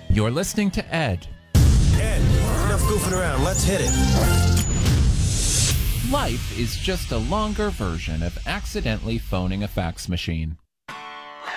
You're listening to Ed. Ed, enough goofing around. Let's hit it. Life is just a longer version of accidentally phoning a fax machine.